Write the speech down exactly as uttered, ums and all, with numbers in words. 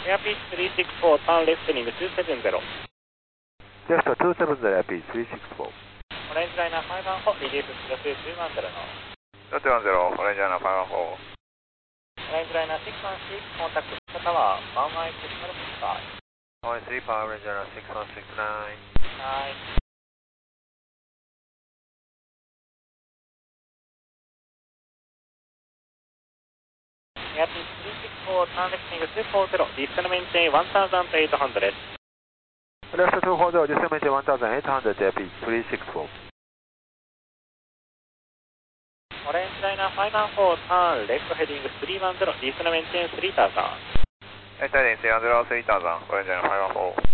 Airpeace three six four, turn left heading two seven zero. Left two seven zero, Airpeace three six four. オレンジライナーごよんよん、リリースクロスにいちいちの。 にいちいちの、オレンジライナーごよんよん。 オレンジライナーろくいちろく、コンタクトタワー、ワンワンエイトシックスファイブ。 ワンワンスリー、パワーオレンジライナーろくいちろくきゅう。 はい。Airpeace three six four, turn left heading two four zero, descend maintain one thousand eight hundred. Left two four zero, descend maintain one thousand eight hundred, Airpeace three six four. オレンジライナーごよんよん、turn left heading three one zero, descend maintain three thousand. Left heading three one zero, three thousand, オレンジライナーごよんよん。